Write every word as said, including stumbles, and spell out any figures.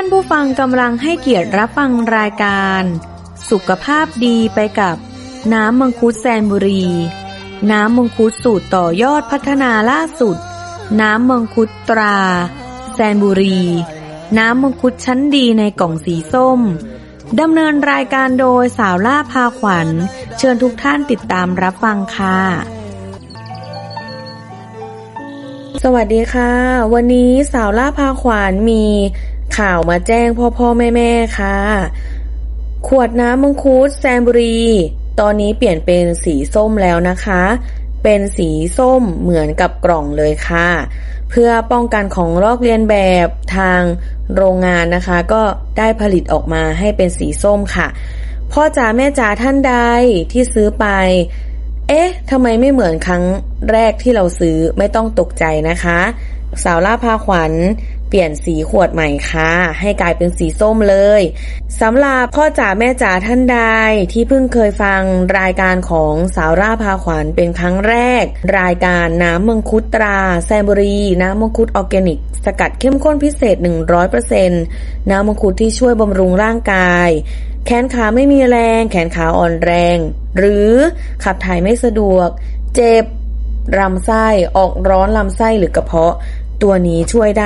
ผู้ฟังกำลังให้เกียรติรับฟังรายการสุขภาพดีไปกับน้ำมังคุดแซนบุรีน้ำมังคุดสูตรต่อยอดพัฒนาล่าสุดน้ำมังคุดตราแซนบุรีน้ำมังคุดชั้นดีในกล่องสีส้มดำเนินรายการโดยสาวล่าพาขวัญเชิญทุกท่านติดตามรับฟังค่ะสวัสดีค่ะวันนี้สาวล่าพาขวัญมีข่าวมาแจ้งพ่อพ่อแม่แม่ค่ะขวดน้ำมังคุดแซนบุรีตอนนี้เปลี่ยนเป็นสีส้มแล้วนะคะเป็นสีส้มเหมือนกับกล่องเลยค่ะเพื่อป้องกันของลอกเลียนแบบทางโรงงานนะคะก็ได้ผลิตออกมาให้เป็นสีส้มค่ะพ่อจ๋าแม่จ๋าท่านใดที่ซื้อไปเอ๊ะทำไมไม่เหมือนครั้งแรกที่เราซื้อไม่ต้องตกใจนะคะสาวล่าพาขวัญเปลี่ยนสีขวดใหม่ค่ะให้กลายเป็นสีส้มเลยสำหรับพ่อจ๋าแม่จ๋าท่านใดที่เพิ่งเคยฟังรายการของสาวล่าพาขวัญเป็นครั้งแรกรายการน้ำมังคุดตราแซนบุรีน้ำมังคุดออร์แกนิกสกัดเข้มข้นพิเศษ หนึ่งร้อยเปอร์เซ็นต์ น้ำมังคุดที่ช่วยบำรุงร่างกายแขนขาไม่มีแรงแขนขาอ่อนแรงหรือขับถ่ายไม่สะดวกเจ็บลำไส้ออกร้อนลำไส้หรือกระเพาะตัวนี้ช่วยได้